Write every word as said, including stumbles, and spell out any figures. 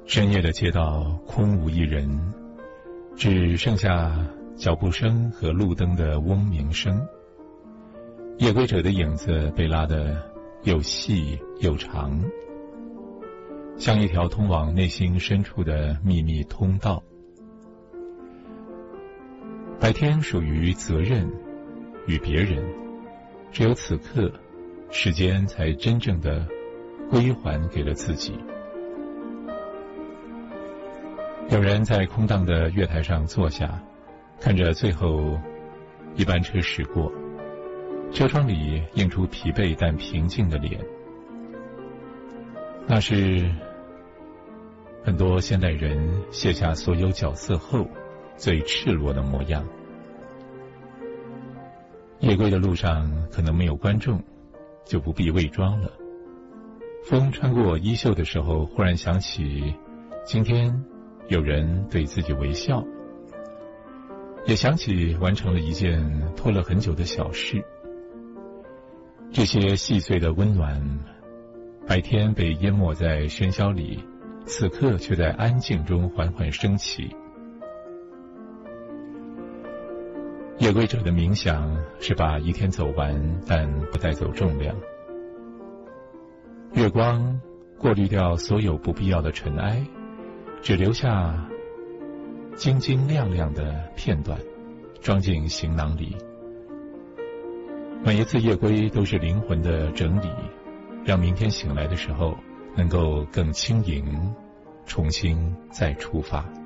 深夜的街道空无一人，只剩下脚步声和路灯的嗡鸣声。夜归者的影子被拉得又细又长，像一条通往内心深处的秘密通道。白天属于责任与别人，只有此刻，时间才真正的归还给了自己。有人在空荡的月台上坐下，看着最后一班车驶过，车窗里映出疲惫但平静的脸。那是很多现代人卸下所有角色后最赤裸的模样。夜归的路上可能没有观众，就不必伪装了。风穿过衣袖的时候，忽然想起今天有人对自己微笑，也想起完成了一件拖了很久的小事。这些细碎的温暖，白天被淹没在喧嚣里，此刻却在安静中缓缓升起。夜归者的冥想是把一天走完，但不带走重量。月光过滤掉所有不必要的尘埃，只留下晶晶亮亮的片段，装进行囊里。每一次夜归都是灵魂的整理，让明天醒来的时候能够更轻盈，重新再出发。